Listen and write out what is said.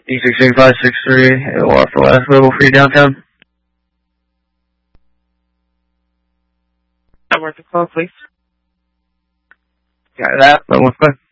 E68563, we'll have the last level for you downtown. Worth the call, please. Got that, level 5.